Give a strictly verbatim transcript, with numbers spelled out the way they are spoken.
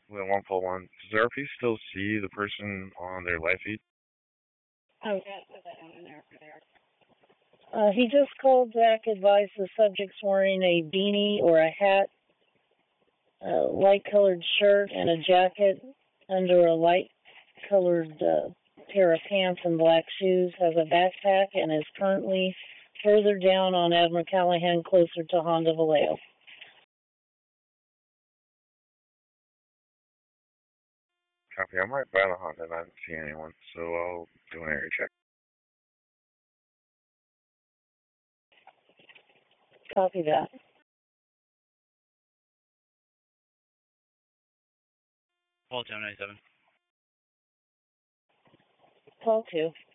Wheel one call one. Does the R P still see the person on their live feed? Oh, yeah, put that one in there. there. Uh, he just called back, advised the subject's wearing a beanie or a hat, a light-colored shirt, and a jacket under a light-colored uh, pair of pants and black shoes, has a backpack, and is currently further down on Admiral Callahan, closer to Honda Vallejo. Copy. I'm right by the Honda and I don't see anyone, so I'll do an area check. Copy that. Paul two ninety-seven. Call two.